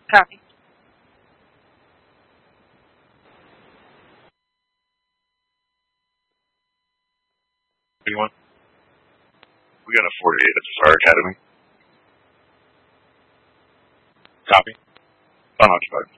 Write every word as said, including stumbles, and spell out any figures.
Copy. Anyone? We got a forty-eight at the Fire Academy. Copy. Unoccupied.